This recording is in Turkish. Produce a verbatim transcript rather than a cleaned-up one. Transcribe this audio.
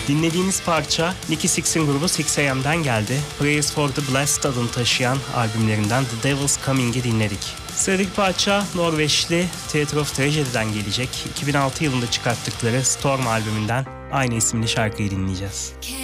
Dinlediğimiz parça Nicky Six'in grubu six A M'den geldi. Prayers for the Blessed adını taşıyan albümlerinden The Devil's Coming'i dinledik. Sıradaki parça Norveçli Theatre of Tragedy'den gelecek. iki bin altı yılında çıkarttıkları Storm albümünden aynı isimli şarkıyı dinleyeceğiz.